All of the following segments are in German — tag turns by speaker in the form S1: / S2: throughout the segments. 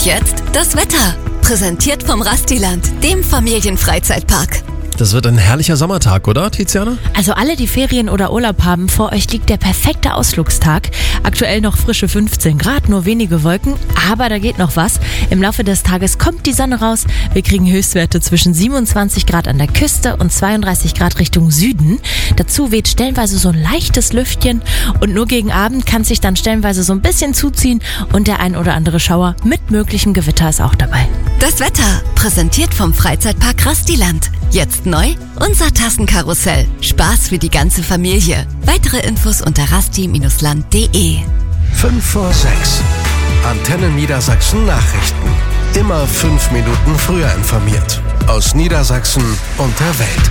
S1: jetzt das Wetter. Präsentiert vom Rastiland, dem Familienfreizeitpark.
S2: Das wird ein herrlicher Sommertag, oder, Tiziana?
S3: Also alle, die Ferien oder Urlaub haben, vor euch liegt der perfekte Ausflugstag. Aktuell noch frische 15 Grad, nur wenige Wolken, aber da geht noch was. Im Laufe des Tages kommt die Sonne raus. Wir kriegen Höchstwerte zwischen 27 Grad an der Küste und 32 Grad Richtung Süden. Dazu weht stellenweise so ein leichtes Lüftchen und nur gegen Abend kann es sich dann stellenweise so ein bisschen zuziehen und der ein oder andere Schauer mit möglichem Gewitter ist auch dabei.
S1: Das Wetter, präsentiert vom Freizeitpark Rastiland. Jetzt neu, unser Tassenkarussell. Spaß für die ganze Familie. Weitere Infos unter rasti-land.de.
S4: 5 vor 6. Antenne Niedersachsen Nachrichten. Immer 5 Minuten früher informiert. Aus Niedersachsen und der Welt.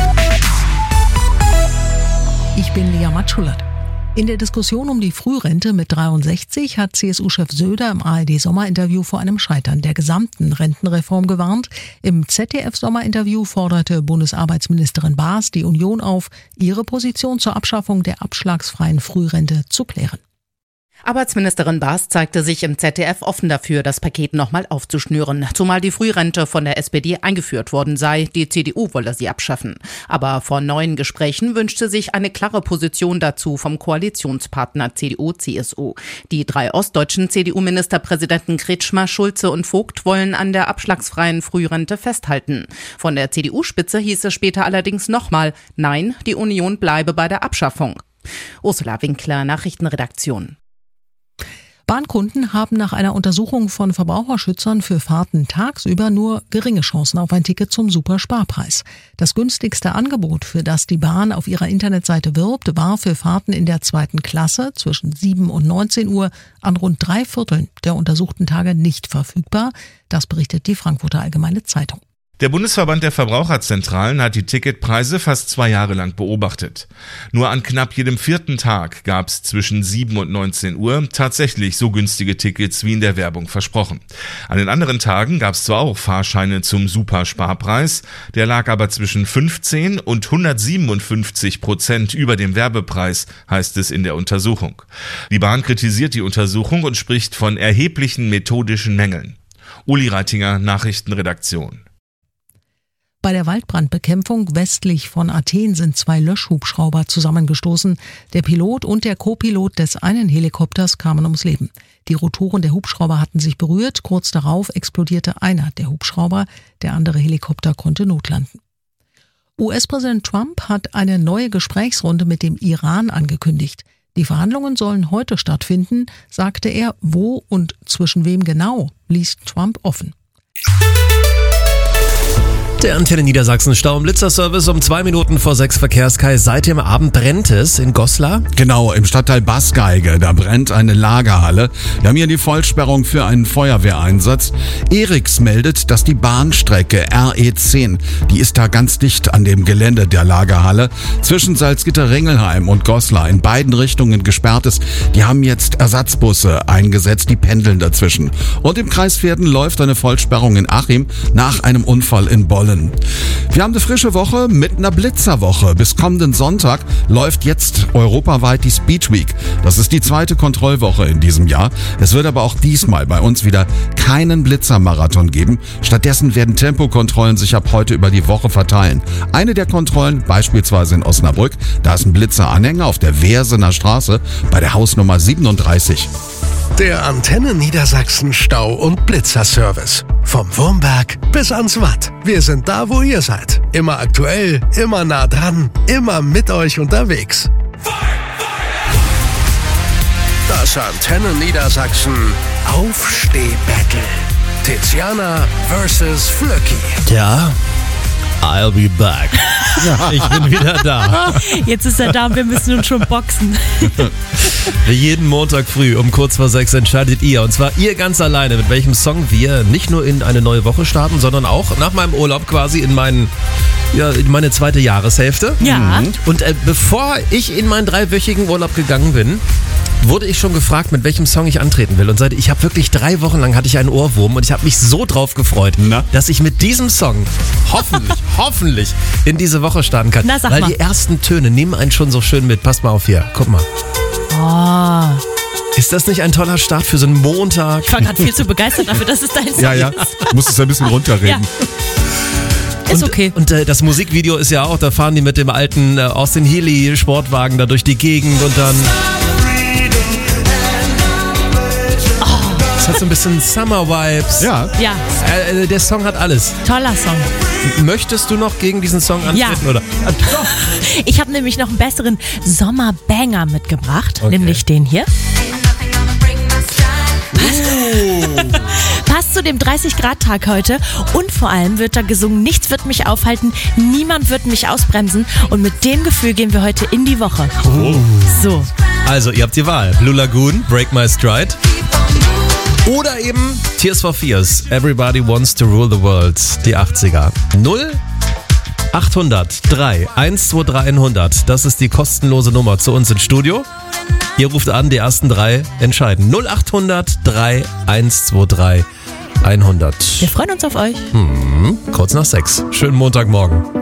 S5: Ich bin Lea Matschulat. In der Diskussion um die Frührente mit 63 hat CSU-Chef Söder im ARD-Sommerinterview vor einem Scheitern der gesamten Rentenreform gewarnt. Im ZDF-Sommerinterview forderte Bundesarbeitsministerin Baas die Union auf, ihre Position zur Abschaffung der abschlagsfreien Frührente zu klären.
S6: Arbeitsministerin Baas zeigte sich im ZDF offen dafür, das Paket nochmal aufzuschnüren, zumal die Frührente von der SPD eingeführt worden sei. Die CDU wolle sie abschaffen. Aber vor neuen Gesprächen wünschte sich eine klare Position dazu vom Koalitionspartner CDU-CSU. Die 3 ostdeutschen CDU-Ministerpräsidenten Kretschmer, Schulze und Vogt wollen an der abschlagsfreien Frührente festhalten. Von der CDU-Spitze hieß es später allerdings nochmal, nein, die Union bleibe bei der Abschaffung. Ursula Winkler, Nachrichtenredaktion.
S5: Bahnkunden haben nach einer Untersuchung von Verbraucherschützern für Fahrten tagsüber nur geringe Chancen auf ein Ticket zum Supersparpreis. Das günstigste Angebot, für das die Bahn auf ihrer Internetseite wirbt, war für Fahrten in der 2. Klasse zwischen 7 und 19 Uhr an rund 3/4 der untersuchten Tage nicht verfügbar. Das berichtet die Frankfurter Allgemeine Zeitung.
S7: Der Bundesverband der Verbraucherzentralen hat die Ticketpreise fast 2 Jahre lang beobachtet. Nur an knapp jedem 4. Tag gab es zwischen 7 und 19 Uhr tatsächlich so günstige Tickets wie in der Werbung versprochen. An den anderen Tagen gab es zwar auch Fahrscheine zum Supersparpreis, der lag aber zwischen 15 und 157% über dem Werbepreis, heißt es in der Untersuchung. Die Bahn kritisiert die Untersuchung und spricht von erheblichen methodischen Mängeln. Uli Reitinger, Nachrichtenredaktion.
S5: Bei der Waldbrandbekämpfung westlich von Athen sind 2 Löschhubschrauber zusammengestoßen. Der Pilot und der Co-Pilot des einen Helikopters kamen ums Leben. Die Rotoren der Hubschrauber hatten sich berührt. Kurz darauf explodierte einer der Hubschrauber. Der andere Helikopter konnte notlanden. US-Präsident Trump hat eine neue Gesprächsrunde mit dem Iran angekündigt. Die Verhandlungen sollen heute stattfinden, sagte er. Wo und zwischen wem genau, ließ Trump offen.
S2: Der Antenne Niedersachsen Stau- und Blitzerservice um 2 Minuten vor 6 Verkehrskai. Seit dem Abend brennt es in Goslar.
S8: Genau, im Stadtteil Baßgeige, da brennt eine Lagerhalle. Wir haben hier die Vollsperrung für einen Feuerwehreinsatz. Eriks meldet, dass die Bahnstrecke RE10, die ist da ganz dicht an dem Gelände der Lagerhalle, zwischen Salzgitter-Ringelheim und Goslar in beiden Richtungen gesperrt ist. Die haben jetzt Ersatzbusse eingesetzt, die pendeln dazwischen. Und im Kreis Verden läuft eine Vollsperrung in Achim nach einem Unfall in Bollen. Wir haben eine frische Woche mit einer Blitzerwoche. Bis kommenden Sonntag läuft jetzt europaweit die Speed Week. Das ist die 2. Kontrollwoche in diesem Jahr. Es wird aber auch diesmal bei uns wieder keinen Blitzermarathon geben. Stattdessen werden Tempokontrollen sich ab heute über die Woche verteilen. Eine der Kontrollen, beispielsweise in Osnabrück, da ist ein Blitzeranhänger auf der Wehrsener Straße bei der Hausnummer 37.
S4: Der Antenne Niedersachsen Stau- und Blitzerservice. Vom Wurmberg bis ans Watt. Wir sind da, wo ihr seid. Immer aktuell, immer nah dran, immer mit euch unterwegs. Das Antenne Niedersachsen Aufsteh-Battle. Tiziana versus Flöcki.
S2: Ja, I'll be back. Ich bin wieder da.
S3: Jetzt ist er da und wir müssen uns schon boxen.
S2: Wie jeden Montag früh um kurz vor 6 entscheidet ihr, und zwar ihr ganz alleine, mit welchem Song wir nicht nur in eine neue Woche starten, sondern auch nach meinem Urlaub quasi in meine 2. Jahreshälfte.
S3: Ja.
S2: Und bevor ich in meinen 3-wöchigen Urlaub gegangen bin, wurde ich schon gefragt, mit welchem Song ich antreten will. Und ich habe wirklich 3 Wochen lang hatte ich einen Ohrwurm und ich habe mich so drauf gefreut, dass ich mit diesem Song hoffentlich in diese Woche starten kann.
S3: Na, sag
S2: weil
S3: mal.
S2: die ersten Töne nehmen einen schon so schön mit. Passt mal auf hier, guck mal.
S3: Oh.
S2: Ist das nicht ein toller Start für so einen Montag?
S3: Ich war gerade viel zu begeistert dafür, dass es dein Song
S8: Ja,
S3: ist.
S8: du musst es ein bisschen runterreden.
S3: Ist okay.
S2: Und das Musikvideo ist ja auch, da fahren die mit dem alten Austin Healey Sportwagen da durch die Gegend und dann... Das hat so ein bisschen Summer-Vibes.
S8: Ja.
S3: Ja,
S2: Der Song hat alles.
S3: toller Song.
S2: Möchtest du noch gegen diesen Song antreten?
S3: Ja.
S2: Oder?
S3: Ich habe nämlich noch einen besseren Sommerbanger mitgebracht,
S2: Okay.
S3: nämlich den hier. Passt zu dem 30-Grad-Tag heute und vor allem wird da gesungen, nichts wird mich aufhalten, niemand wird mich ausbremsen und mit dem Gefühl gehen wir heute in die Woche. So.
S2: Also, ihr habt die Wahl. Blue Lagoon, Break My Stride. Oder eben Tears for Fears, Everybody Wants to Rule the World, die 80er. 0800 3 123 100. Das ist die kostenlose Nummer zu uns ins Studio. Ihr ruft an, die ersten 3 entscheiden. 0800 3 123 100.
S3: Wir freuen uns auf euch.
S2: Kurz nach 6. Schönen Montagmorgen.